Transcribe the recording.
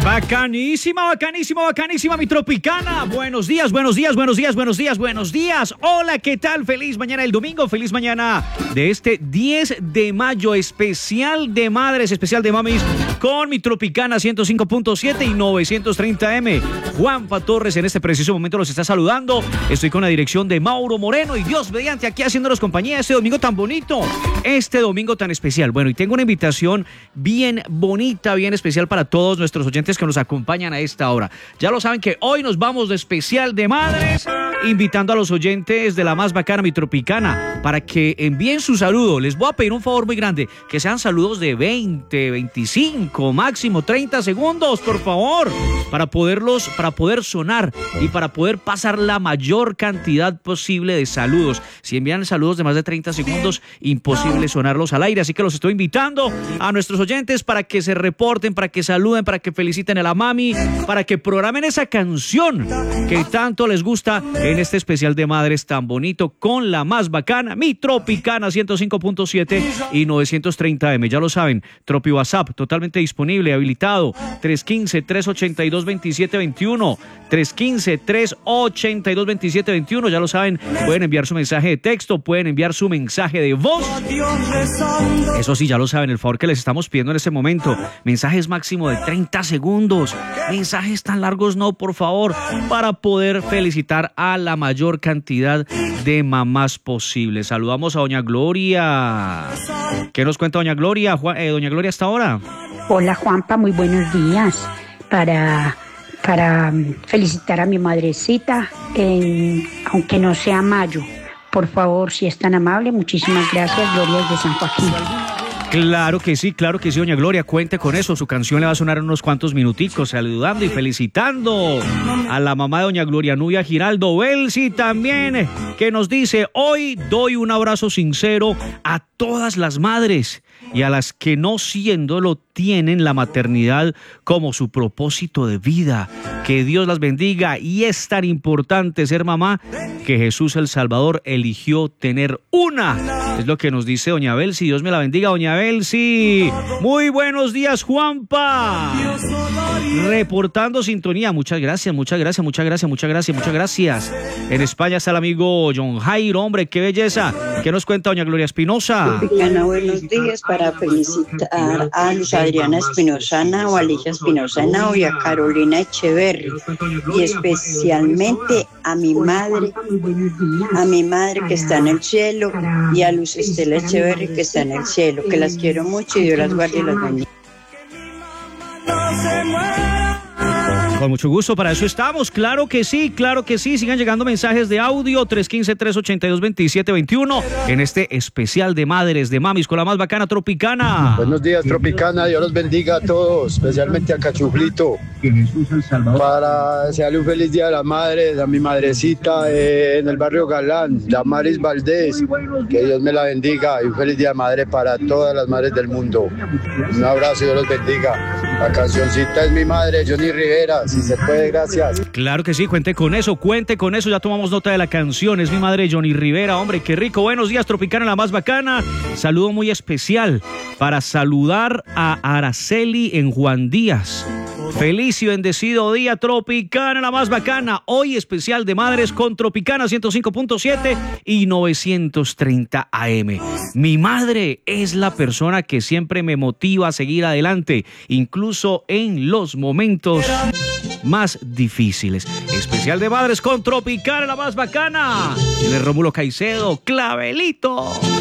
Bacanísima, bacanísima, bacanísima, mi tropicana. Buenos días, buenos días, buenos días, buenos días, buenos días. Hola, ¿qué tal? Feliz mañana del domingo, feliz mañana de este 10 de mayo, especial de madres, especial de mamis, con mi tropicana 105.7 y 930M. Juanpa Torres en este preciso momento los está saludando. Estoy con la dirección de Mauro Moreno y Dios mediante aquí haciéndonos compañía este domingo tan bonito, este domingo tan especial. Bueno, y tengo una invitación bien bonita, bien especial para todos nuestros oyentes que nos acompañan a esta hora. Ya lo saben que hoy nos vamos de especial de madres, invitando a los oyentes de la más bacana, mi tropicana, para que envíen su saludo. Les voy a pedir un favor muy grande, que sean saludos de 20, 25, máximo 30 segundos, por favor, para poder sonar y para poder pasar la mayor cantidad posible de saludos. Si envían saludos de más de 30 segundos, imposible sonarlos al aire, así que los estoy invitando a nuestros oyentes para que se reporten, para que saluden, para que feliciten a la mami, para que programen esa canción que tanto les gusta en este especial de madres tan bonito con la más bacana, mi tropicana 105.7 y 930M. Ya lo saben, Tropi WhatsApp totalmente disponible, habilitado, 315-382-2721, 315-382-2721. Ya lo saben, pueden enviar su mensaje de texto, pueden enviar su mensaje de voz. Eso sí, ya lo saben, el favor que les estamos pidiendo en este momento, mensajes máximo de 30 segundos, mensajes tan largos no, por favor, para poder felicitar a la mayor cantidad de mamás posible. Saludamos a doña Gloria. ¿Qué nos cuenta doña Gloria? Doña Gloria, hasta ahora. Hola Juanpa, muy buenos días. Para felicitar a mi madrecita, aunque no sea mayo, por favor, si es tan amable, muchísimas gracias. Gloria de San Joaquín. Claro que sí, doña Gloria, cuente con eso. Su canción le va a sonar en unos cuantos minuticos, saludando y felicitando a la mamá de doña Gloria Nubia Giraldo Belsi también, que nos dice: hoy doy un abrazo sincero a todas las madres y a las que no siéndolo tienen la maternidad como su propósito de vida. Que Dios las bendiga, y es tan importante ser mamá que Jesús el Salvador eligió tener una. Es lo que nos dice doña Belsi. Dios me la bendiga, doña Belsi. Muy buenos días, Juanpa. Reportando sintonía. Muchas gracias, muchas gracias, muchas gracias, muchas gracias, muchas gracias. En España está el amigo John Jairo. Hombre, qué belleza. ¿Qué nos cuenta doña Gloria Espinosa? Ana, buenos días, para felicitar a Luz Adriana Espinozana o Alicia Espinozana y a Carolina Echeverri, y especialmente a mi madre que está en el cielo, y a Luz Estela Echeverri que está en el cielo, que las quiero mucho y Dios las guarde y las bendiga. Con mucho gusto, para eso estamos, claro que sí, sigan llegando mensajes de audio, 315-382-2721, en este especial de madres, de mamis, con la más bacana tropicana. Buenos días, tropicana, Dios los bendiga a todos, especialmente a Cachuflito, para desearle un feliz día a las madres, a mi madrecita en el barrio Galán, Damaris Valdés, que Dios me la bendiga, y un feliz día de madre para todas las madres del mundo. Un abrazo, Dios los bendiga. La cancioncita es mi madre, Johnny Rivera. Si se puede, gracias. Claro que sí, cuente con eso, ya tomamos nota de la canción, es mi madre Johnny Rivera. Hombre, qué rico. Buenos días, tropicana, la más bacana. Saludo muy especial para saludar a Araceli en Juan Díaz. Feliz y bendecido día, tropicana, la más bacana. Hoy especial de madres con Tropicana 105.7 y 930 AM. Mi madre es la persona que siempre me motiva a seguir adelante, incluso en los momentos más difíciles. Especial de madres con Tropicana, la más bacana. El Rómulo Caicedo, Clavelito.